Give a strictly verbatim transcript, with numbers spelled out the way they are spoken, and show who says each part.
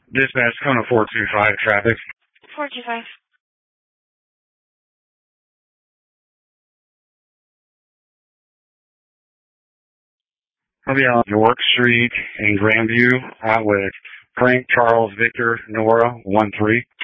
Speaker 1: Dispatch, Kona four two five, traffic.
Speaker 2: four two five.
Speaker 1: I'll be on York Street in Grandview, out with Frank Charles Victor Nora one three.